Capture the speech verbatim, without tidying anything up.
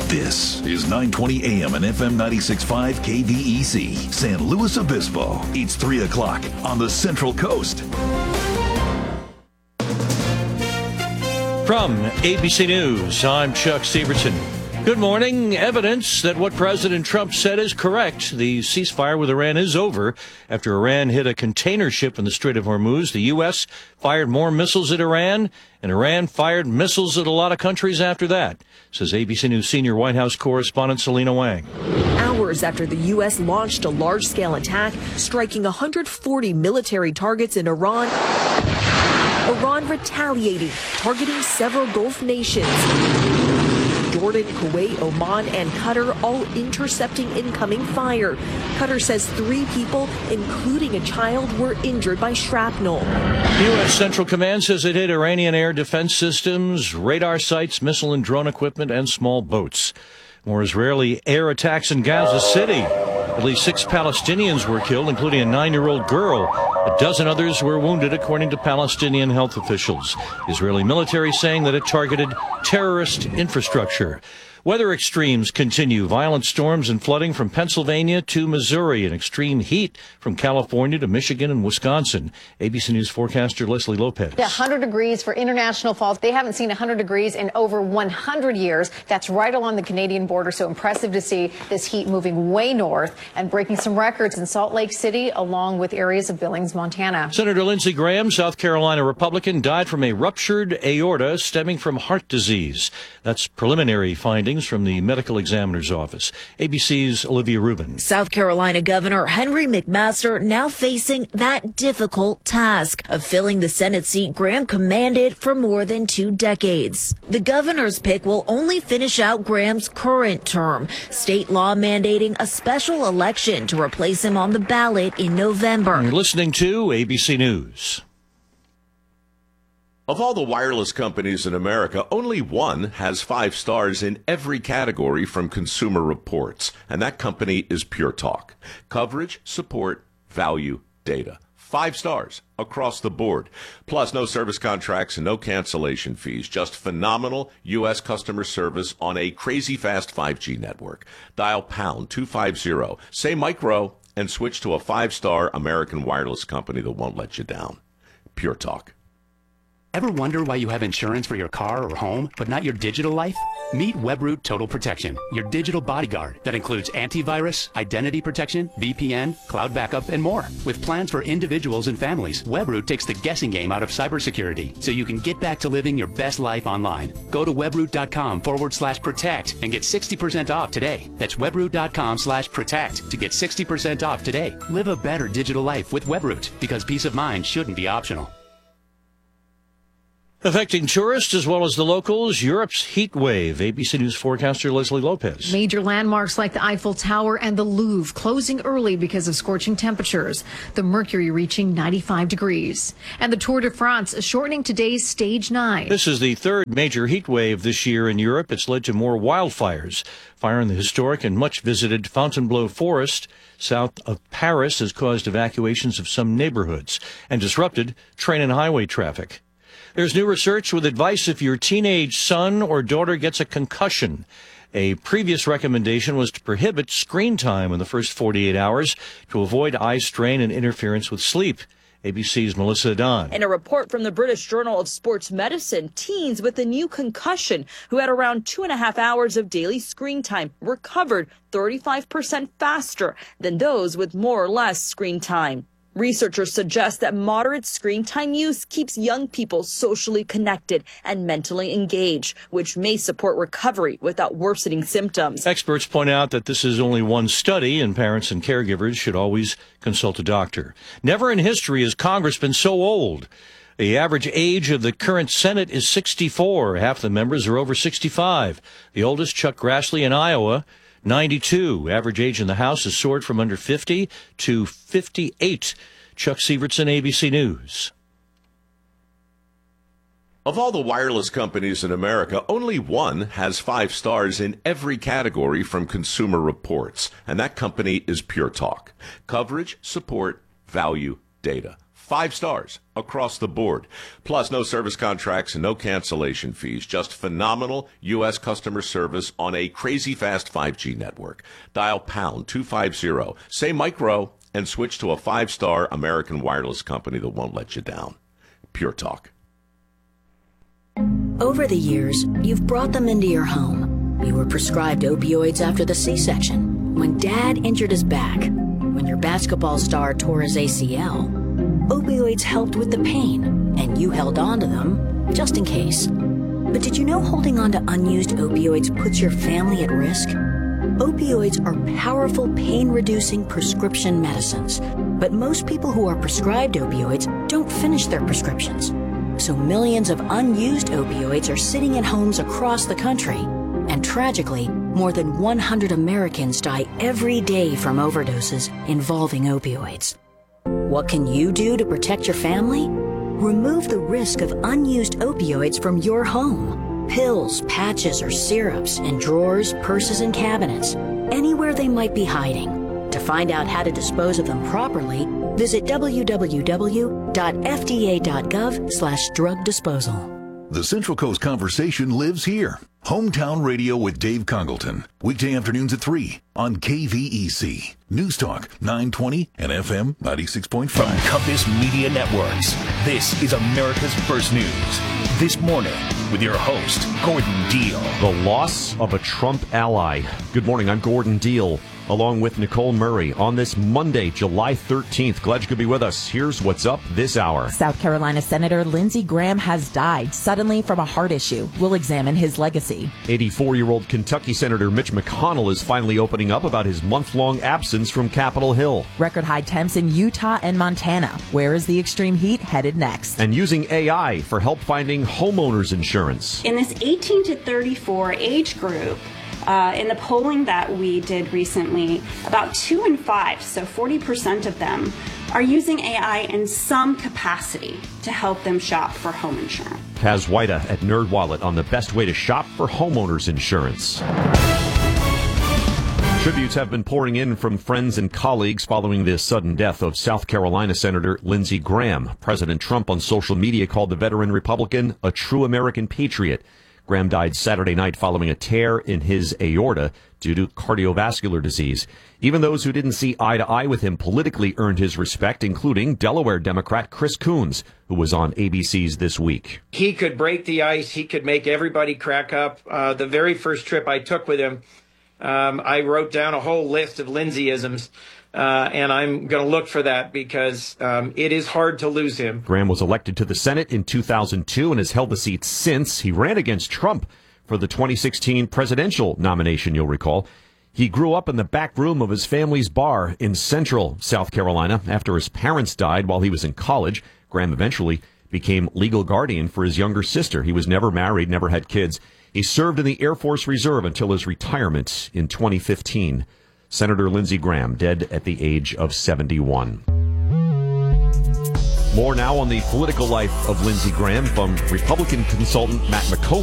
This is nine twenty A M and F M ninety-six point five K V E C, San Luis Obispo. It's three o'clock on the Central Coast. From A B C News, I'm Chuck Severson. Good morning. Evidence that what President Trump said is correct. The ceasefire with Iran is over. After Iran hit a container ship in the Strait of Hormuz, the U S fired more missiles at Iran, and Iran fired missiles at a lot of countries after that, says A B C News senior White House correspondent Selena Wang. Hours after the U S launched a large-scale attack, striking one hundred forty military targets in Iran, Iran retaliating, targeting several Gulf nations. Jordan, Kuwait, Oman, and Qatar all intercepting incoming fire. Qatar says three people, including a child, were injured by shrapnel. U S Central Command says it hit Iranian air defense systems, radar sites, missile and drone equipment, and small boats. More Israeli air attacks in Gaza City. At least six Palestinians were killed, including a nine-year-old girl. A dozen others were wounded, according to Palestinian health officials. Israeli military saying that it targeted terrorist infrastructure. Weather extremes continue. Violent storms and flooding from Pennsylvania to Missouri, and extreme heat from California to Michigan and Wisconsin. A B C News forecaster Leslie Lopez. Yeah, one hundred degrees for International Falls. They haven't seen one hundred degrees in over one hundred years. That's right along the Canadian border. So impressive to see this heat moving way north and breaking some records in Salt Lake City, along with areas of Billings, Montana. Senator Lindsey Graham, South Carolina Republican, died from a ruptured aorta stemming from heart disease. That's preliminary findings from the medical examiner's office. A B C's Olivia Rubin. South Carolina Governor Henry McMaster now facing that difficult task of filling the Senate seat Graham commanded for more than two decades. The governor's pick will only finish out Graham's current term, state law mandating a special election to replace him on the ballot in November. You're listening to A B C News. Of all the wireless companies in America, only one has five stars in every category from Consumer Reports, and that company is Pure Talk. Coverage, support, value, data. Five stars across the board. Plus, no service contracts and no cancellation fees. Just phenomenal U S customer service on a crazy fast five G network. Dial pound two fifty, say micro, and switch to a five-star American wireless company that won't let you down. Pure Talk. Ever wonder why you have insurance for your car or home, but not your digital life? Meet Webroot Total Protection, your digital bodyguard that includes antivirus, identity protection, V P N, cloud backup, and more. With plans for individuals and families, Webroot takes the guessing game out of cybersecurity so you can get back to living your best life online. Go to webroot.com forward slash protect and get sixty percent off today. That's webroot.com slash protect to get sixty percent off today. Live a better digital life with Webroot, because peace of mind shouldn't be optional. Affecting tourists as well as the locals, Europe's heat wave. A B C News forecaster Leslie Lopez. Major landmarks like the Eiffel Tower and the Louvre closing early because of scorching temperatures. The mercury reaching ninety-five degrees. And the Tour de France shortening today's stage nine. This is the third major heat wave this year in Europe. It's led to more wildfires. Fire in the historic and much visited Fontainebleau Forest south of Paris has caused evacuations of some neighborhoods and disrupted train and highway traffic. There's new research with advice if your teenage son or daughter gets a concussion. A previous recommendation was to prohibit screen time in the first forty-eight hours to avoid eye strain and interference with sleep. A B C's Melissa Don. In a report from the British Journal of Sports Medicine, teens with a new concussion who had around two and a half hours of daily screen time recovered thirty-five percent faster than those with more or less screen time. Researchers suggest that moderate screen time use keeps young people socially connected and mentally engaged, which may support recovery without worsening symptoms. Experts point out that this is only one study, and parents and caregivers should always consult a doctor. Never in history has Congress been so old. The average age of the current Senate is sixty-four. Half the members are over sixty-five. The oldest, Chuck Grassley in Iowa, ninety-two. Average age in the House has soared from under fifty to fifty-eight. Chuck Severson, A B C News. Of all the wireless companies in America, only one has five stars in every category from Consumer Reports, and that company is Pure Talk. Coverage, support, value, data. Five stars across the board. Plus, no service contracts and no cancellation fees. Just phenomenal U S customer service on a crazy fast five G network. Dial pound two fifty, say micro, and switch to a five-star American wireless company that won't let you down. Pure Talk. Over the years, you've brought them into your home. You were prescribed opioids after the C-section, when Dad injured his back, when your basketball star tore his A C L. Opioids helped with the pain, and you held on to them just in case. But did you know holding on to unused opioids puts your family at risk? Opioids are powerful pain-reducing prescription medicines, but most people who are prescribed opioids don't finish their prescriptions. So millions of unused opioids are sitting in homes across the country. And tragically, more than one hundred Americans die every day from overdoses involving opioids. What can you do to protect your family? Remove the risk of unused opioids from your home. Pills, patches, or syrups in drawers, purses, and cabinets, anywhere they might be hiding. To find out how to dispose of them properly, visit w w w dot f d a dot gov slash drug disposal. The Central Coast conversation lives here. Hometown Radio with Dave Congleton. Weekday afternoons at three on K V E C. News Talk nine twenty and F M ninety-six point five. From Compass Media Networks, this is America's First News. This morning with your host, Gordon Deal. The loss of a Trump ally. Good morning, I'm Gordon Deal, along with Nicole Murray on this Monday, July thirteenth. Glad you could be with us. Here's what's up this hour. South Carolina Senator Lindsey Graham has died suddenly from a heart issue. We'll examine his legacy. eighty-four-year-old Kentucky Senator Mitch McConnell is finally opening up about his month-long absence from Capitol Hill. Record high temps in Utah and Montana. Where is the extreme heat headed next? And using A I for help finding homeowners insurance. In this eighteen to thirty-four age group, Uh, in the polling that we did recently, about two in five, so forty percent of them, are using A I in some capacity to help them shop for home insurance. Kaz Whita at NerdWallet on the best way to shop for homeowners insurance. Tributes have been pouring in from friends and colleagues following the sudden death of South Carolina Senator Lindsey Graham. President Trump on social media called the veteran Republican a true American patriot. Graham died Saturday night following a tear in his aorta due to cardiovascular disease. Even those who didn't see eye to eye with him politically earned his respect, including Delaware Democrat Chris Coons, who was on A B C's This Week. He could break the ice. He could make everybody crack up. Uh, the very first trip I took with him, um, I wrote down a whole list of Lindseyisms. Uh, and I'm going to look for that because um, it is hard to lose him. Graham was elected to the Senate in two thousand two and has held the seat since. He ran against Trump for the twenty sixteen presidential nomination, you'll recall. He grew up in the back room of his family's bar in central South Carolina. After his parents died while he was in college, Graham eventually became legal guardian for his younger sister. He was never married, never had kids. He served in the Air Force Reserve until his retirement in twenty fifteen. Senator Lindsey Graham, dead at the age of seventy-one. More now on the political life of Lindsey Graham from Republican consultant Matt McCullough.